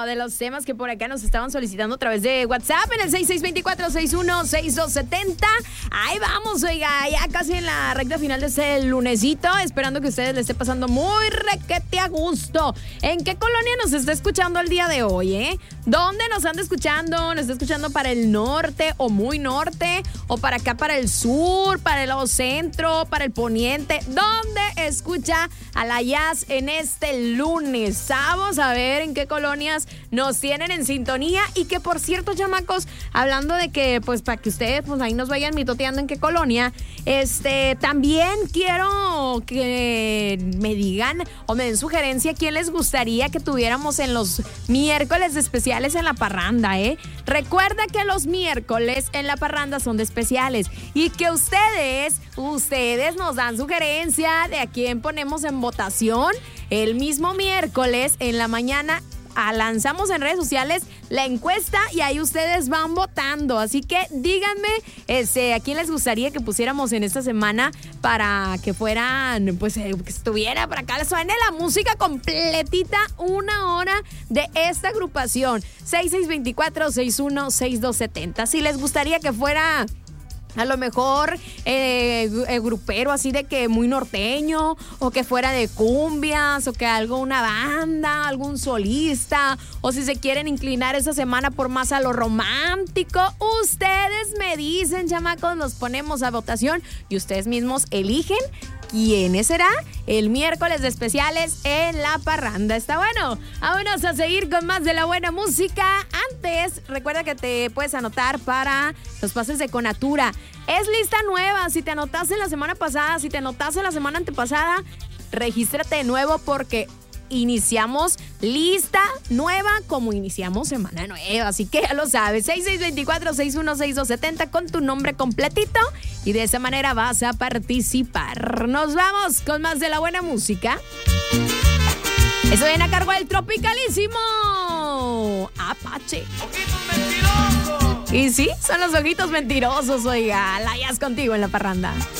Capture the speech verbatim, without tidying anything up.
de los temas que por acá nos estaban solicitando a través de WhatsApp en el seis seis dos cuatro, seis uno seis dos siete cero. Ahí vamos, oiga, ya casi en la recta final de este lunesito, esperando que ustedes le esté pasando muy requete a gusto. ¿En qué colonia nos está escuchando el día de hoy, eh? ¿Dónde nos anda escuchando? ¿Nos está escuchando para el norte o muy norte? ¿O para acá, para el sur, para el centro, para el poniente? ¿Dónde escucha a la Jazz en este lunes? Vamos a ver en qué colonias nos tienen en sintonía. Y que, por cierto, chamacos, hablando de que, pues, para que ustedes, pues, ahí nos vayan mitoteando en qué colonia, este, también quiero que me digan o me den sugerencia quién les gustaría que tuviéramos en los miércoles especiales en la parranda, ¿eh? Recuerda que los miércoles en la parranda son de especiales y que ustedes, ustedes nos dan sugerencia de a quién ponemos en votación el mismo miércoles en la mañana. Lanzamos en redes sociales la encuesta y ahí ustedes van votando. Así que díganme este, a quién les gustaría que pusiéramos en esta semana para que fueran, pues, eh, que estuviera para acá. Les suene la música completita, una hora de esta agrupación. seis seis dos cuatro, seis uno seis dos siete cero. Si les gustaría que fuera a lo mejor eh, eh, grupero, así de que muy norteño, o que fuera de cumbias, o que algo, una banda, algún solista, o si se quieren inclinar esa semana por más a lo romántico, ustedes me dicen, chamacos, los ponemos a votación y ustedes mismos eligen quiénes será el miércoles de especiales en la parranda. Está bueno. Vámonos a seguir con más de la buena música. Antes, recuerda que te puedes anotar para los pases de Conatura. Es lista nueva. Si te anotaste la semana pasada, si te anotaste la semana antepasada, regístrate de nuevo porque iniciamos lista nueva como iniciamos semana nueva, así que ya lo sabes, seis seis dos cuatro, seis uno seis dos siete cero con tu nombre completito y de esa manera vas a participar. Nos vamos con más de la buena música. Eso viene a cargo del tropicalísimo Apache. ¡Ojitos mentirosos! Y sí, son los ojitos mentirosos, oiga, la Jazz contigo en la parranda.